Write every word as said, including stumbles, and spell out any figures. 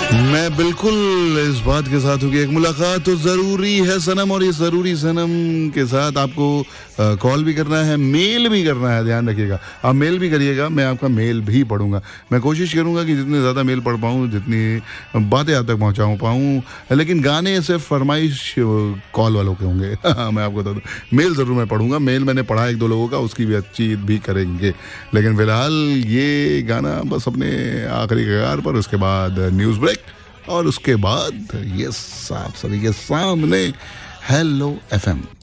मैं बिल्कुल इस बात के साथ हूँ कि एक मुलाकात तो ज़रूरी है सनम, और ये ज़रूरी सनम के साथ आपको कॉल भी करना है, मेल भी करना है, ध्यान रखिएगा। आप मेल भी करिएगा, मैं आपका मेल भी पढ़ूंगा। मैं कोशिश करूंगा कि जितने ज़्यादा मेल पढ़ पाऊँ, जितनी बातें आप तक पहुँचा पाऊँ, लेकिन गाने सिर्फ फरमाइश कॉल वालों के होंगे। मैं आपको बता दूँ, मेल ज़रूर मैं पढ़ूंगा। मेल मैंने पढ़ा एक दो लोगों का, उसकी भी अच्छी भी करेंगे, लेकिन फ़िलहाल ये गाना बस अपने आखिरी कगार पर, उसके बाद न्यूज़ ब्रेक, और उसके बाद यस आप सभी के सामने हेलो एफएम।